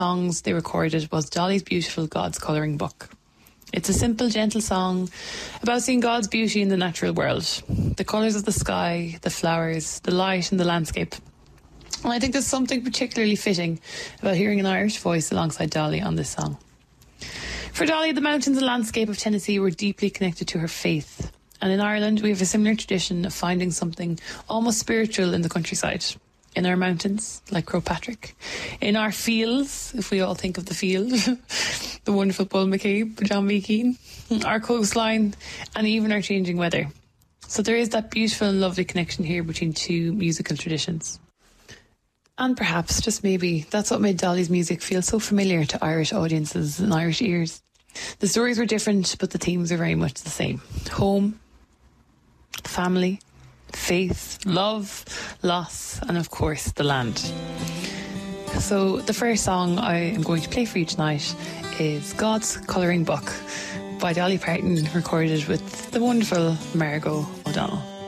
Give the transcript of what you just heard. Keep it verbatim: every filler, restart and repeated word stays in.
songs they recorded was Dolly's beautiful God's Colouring Book. It's a simple, gentle song about seeing God's beauty in the natural world, the colours of the sky, the flowers, the light and the landscape. And I think there's something particularly fitting about hearing an Irish voice alongside Dolly on this song. For Dolly, the mountains and landscape of Tennessee were deeply connected to her faith. And in Ireland, we have a similar tradition of finding something almost spiritual in the countryside. In our mountains, like Crowpatrick. In our fields, if we all think of the field. The wonderful Bull McCabe, John B. Keane. Our coastline, and even our changing weather. So there is that beautiful and lovely connection here between two musical traditions. And perhaps, just maybe, that's what made Dolly's music feel so familiar to Irish audiences and Irish ears. The stories were different, but the themes are very much the same. Home, family, faith, love, loss, and of course, the land. So the first song I am going to play for you tonight is God's Colouring Book by Dolly Parton, recorded with the wonderful Margot O'Donnell.